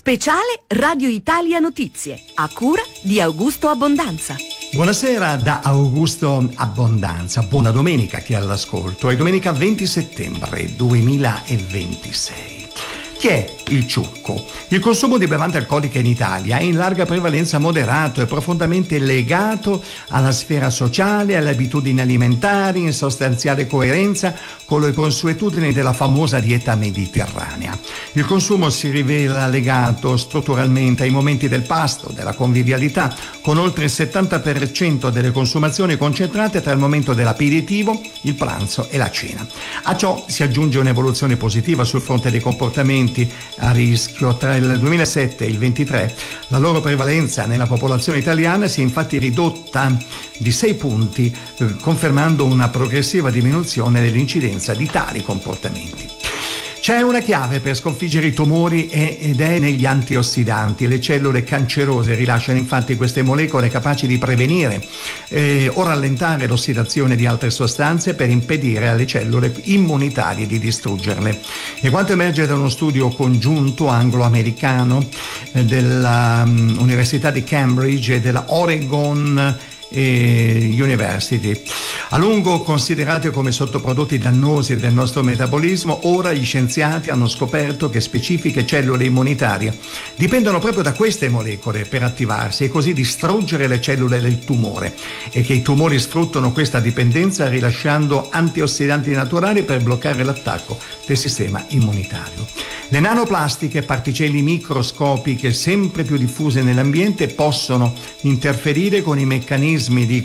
Speciale Radio Italia Notizie, a cura di Augusto Abbondanza. Buonasera da Augusto Abbondanza, buona domenica chi è all'ascolto, è domenica 20 settembre 2026. Chi è il ciucco? Il consumo di bevande alcoliche in Italia è in larga prevalenza moderato e profondamente legato alla sfera sociale, alle abitudini alimentari, in sostanziale coerenza con le consuetudini della famosa dieta mediterranea. Il consumo si rivela legato strutturalmente ai momenti del pasto, della convivialità, con oltre il 70% delle consumazioni concentrate tra il momento dell'aperitivo, il pranzo e la cena. A ciò si aggiunge un'evoluzione positiva sul fronte dei comportamenti a rischio. Tra il 2007 e il 23 la loro prevalenza nella popolazione italiana si è infatti ridotta di 6 punti, confermando una progressiva diminuzione dell'incidenza di tali comportamenti. C'è una chiave per sconfiggere i tumori ed è negli antiossidanti. Le cellule cancerose rilasciano infatti queste molecole capaci di prevenire o rallentare l'ossidazione di altre sostanze per impedire alle cellule immunitarie di distruggerle. E quanto emerge da uno studio congiunto anglo-americano dell'Università di Cambridge e della Oregon University, a lungo considerate come sottoprodotti dannosi del nostro metabolismo, ora gli scienziati hanno scoperto che specifiche cellule immunitarie dipendono proprio da queste molecole per attivarsi e così distruggere le cellule del tumore, e che i tumori sfruttano questa dipendenza rilasciando antiossidanti naturali per bloccare l'attacco del sistema immunitario. Le nanoplastiche, particelle microscopiche sempre più diffuse nell'ambiente, possono interferire con i meccanismi di